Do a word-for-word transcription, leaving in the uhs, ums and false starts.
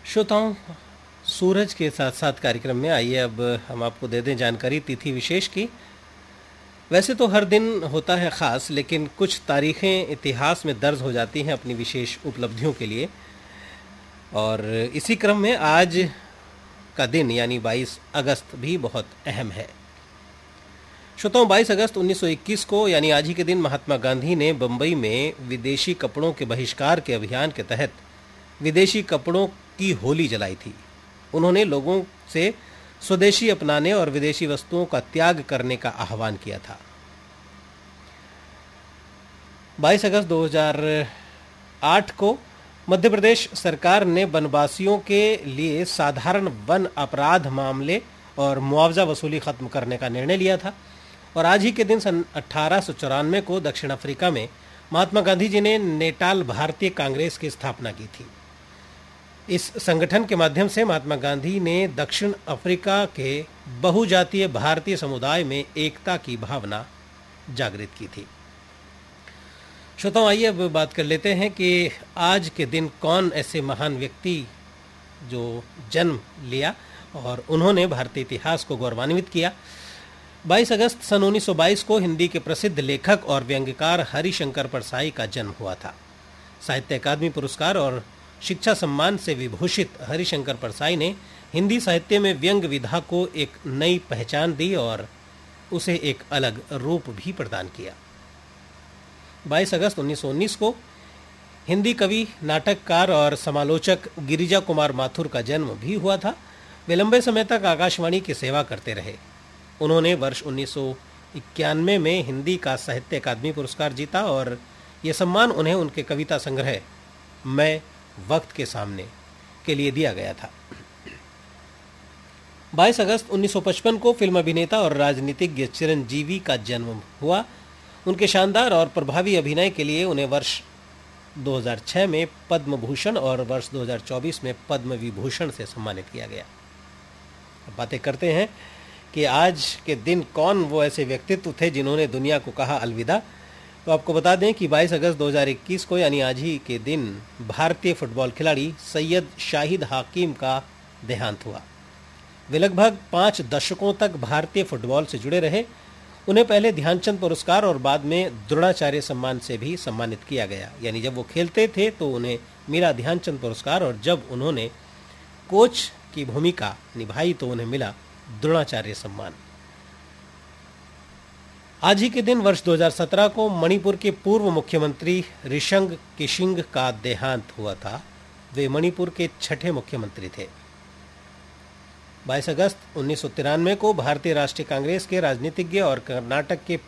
श्रोताओं, सूरज के साथ साथ कार्यक्रम में आइए अब हम आपको दे दें जानकारी तिथि विशेष की। वैसे तो हर दिन होता है ख़ास, लेकिन कुछ तारीखें इतिहास में दर्ज हो जाती हैं अपनी विशेष उपलब्धियों के लिए। और इसी क्रम में आज का दिन यानी बाईस अगस्त भी बहुत अहम है। श्रोताओं, बाईस अगस्त उन्नीस सौ इक्कीस को यानी आज ही के दिन महात्मा गांधी ने बम्बई में विदेशी कपड़ों के बहिष्कार के अभियान के तहत विदेशी कपड़ों की होली जलाई थी। उन्होंने लोगों से स्वदेशी अपनाने और विदेशी वस्तुओं का त्याग करने का आह्वान किया था। बाईस अगस्त दो हज़ार आठ को मध्य प्रदेश सरकार ने वनवासियों के लिए साधारण वन अपराध मामले और मुआवजा वसूली खत्म करने का निर्णय लिया था। और आज ही के दिन सन अठारह सौ चौरानवे को दक्षिण अफ्रीका में महात्मा गांधी जी ने नेटाल भारतीय कांग्रेस की स्थापना की थी। इस संगठन के माध्यम से महात्मा गांधी ने दक्षिण अफ्रीका के बहुजातीय भारतीय समुदाय में एकता की भावना जागृत की थी। श्रोताओं, आइए अब बात कर लेते हैं कि आज के दिन कौन ऐसे महान व्यक्ति जो जन्म लिया और उन्होंने भारतीय इतिहास को गौरवान्वित किया। बाईस अगस्त सन उन्नीस सौ बाईस को हिंदी के प्रसिद्ध लेखक और व्यंग्यकार हरिशंकर परसाई का जन्म हुआ था। साहित्य अकादमी पुरस्कार और शिक्षा सम्मान से विभूषित हरिशंकर परसाई ने हिंदी साहित्य में व्यंग्य विधा को एक नई पहचान दी और उसे एक अलग रूप भी प्रदान किया। बाईस अगस्त उन्नीस सौ उन्नीस को हिंदी कवि, नाटककार और समालोचक गिरिजा कुमार माथुर का जन्म भी हुआ था। वे लंबे समय तक आकाशवाणी की सेवा करते रहे। उन्होंने वर्ष उन्नीस सौ इक्यानवे में हिंदी का साहित्य अकादमी पुरस्कार जीता और यह सम्मान उन्हें उनके कविता संग्रह मैं वक्त के सामने के लिए दिया गया था। बाईस अगस्त उन्नीस सौ पचपन को फिल्म अभिनेता और राजनीतिज्ञ चिरंजीवी का जन्म हुआ। उनके शानदार और प्रभावी अभिनय के लिए उन्हें वर्ष दो हज़ार छह में पद्म भूषण और वर्ष दो हज़ार चौबीस में पद्म विभूषण से सम्मानित किया गया। अब बातें करते हैं कि आज के दिन कौन वो ऐसे व्यक्तित्व थे जिन्होंने दुनिया को कहा अलविदा। तो आपको बता दें कि बाईस अगस्त दो हज़ार इक्कीस को यानी आज ही के दिन भारतीय फुटबॉल खिलाड़ी सैयद शाहिद हाकिम का देहांत हुआ। वे लगभग पाँच दशकों तक भारतीय फुटबॉल से जुड़े रहे। उन्हें पहले ध्यानचंद पुरस्कार और बाद में द्रोणाचार्य सम्मान से भी सम्मानित किया गया। यानी जब वो खेलते थे तो उन्हें मिला ध्यानचंद पुरस्कार और जब उन्होंने कोच की भूमिका निभाई तो उन्हें मिला द्रोणाचार्य सम्मान। आज ही के दिन वर्ष दो हज़ार सत्रह को मणिपुर के पूर्व मुख्यमंत्री रिशंग किशिंग का देहांत हुआ था। वे मणिपुर के छठे मुख्यमंत्री थे। बाईस अगस्त उन्नीस सौ तिरानवे को भारतीय राष्ट्रीय कांग्रेस के राजनीतिज्ञ और कर्नाटक के